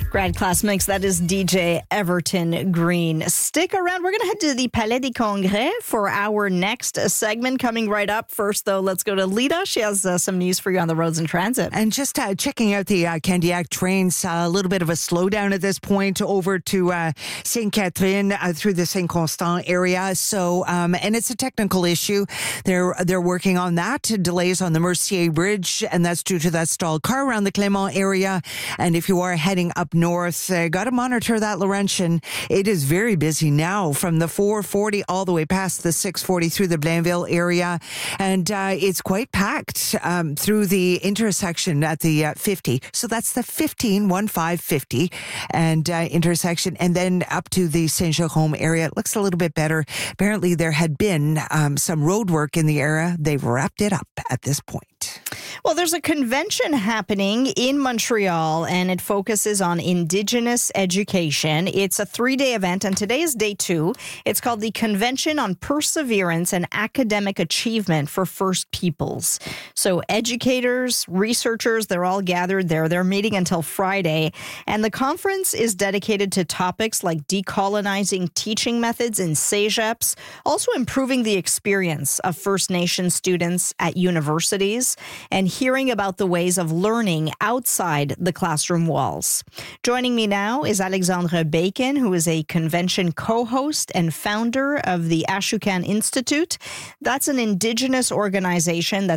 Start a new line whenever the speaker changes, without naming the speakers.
Grad Class Mix, that is DJ Everton Green. Stick around. We're going to head to the Palais des Congrès for our next segment coming right up. First, though, let's go to Lita. She has some news for you on the roads and transit.
And just checking out the Candiac trains, a little bit of a slowdown at this point over to St. Catherine through the St. Constant area. So, and it's a technical issue. They're working on that. Delays on the Mercier Bridge, and that's due to that stalled car around the Clément area. And if you are heading up north, got to monitor that Laurentian. It is very busy now from the 440 all the way past the 640 through the Blainville area. And it's quite packed through the intersection at the 50. So that's the 15 and intersection. And then up to the Saint-Jérôme area. It looks a little bit better. Apparently there had been some road work in the area. They've wrapped it up at this point.
Well, there's a convention happening in Montreal, and it focuses on Indigenous education. It's a 3-day event, and today is day 2. It's called the Convention on Perseverance and Academic Achievement for First Peoples. So educators, researchers, they're all gathered there. They're meeting until Friday, and the conference is dedicated to topics like decolonizing teaching methods in CEGEPs, also improving the experience of First Nation students at universities, and hearing about the ways of learning outside the classroom walls. Joining me now is Alexandra Bacon, who is a convention co-host and founder of the Ashukan Institute. That's an Indigenous organization that